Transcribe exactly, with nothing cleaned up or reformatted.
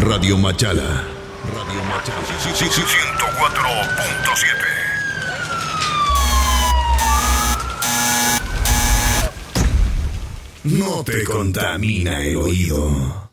Radio Machala. Radio Machala. Sí, sí, sí, ciento cuatro punto siete. No te contamina el oído.